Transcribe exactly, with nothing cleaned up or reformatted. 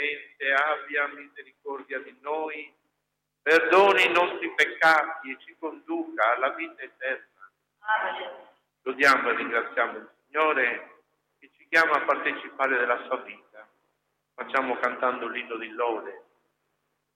clemente, abbia misericordia di noi, perdoni i nostri peccati e ci conduca alla vita eterna. Amen. Lodiamo e ringraziamo il Signore che ci chiama a partecipare della sua vita. Facciamo cantando l'inno di lode.